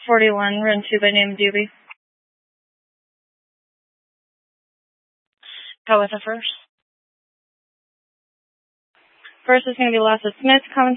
41, run 2 by name Doobie. Go with the first. First is going to be Lassa Smith, coming